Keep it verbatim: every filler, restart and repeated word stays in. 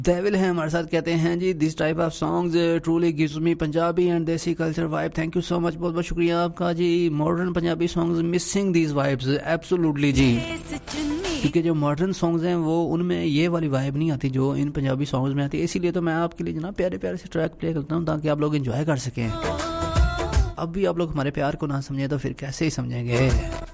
Devil है हमारे साथ, कहते हैं जी this type of songs truly gives me Punjabi and देसी culture vibe. Thank you so much, बहुत बहुत शुक्रिया आपका जी। Modern Punjabi songs missing these vibes, absolutely जी, क्योंकि जो मॉडर्न सॉन्ग्स हैं वो उनमें ये वाली वाइब नहीं आती जो इन पंजाबी सॉन्ग्स में आती है। इसीलिए तो मैं आपके लिए जनाब प्यारे प्यारे से ट्रैक प्ले करता हूँ ताकि आप लोग एंजॉय कर सकें। अब भी आप लोग हमारे प्यार को ना समझें तो फिर कैसे ही समझेंगे।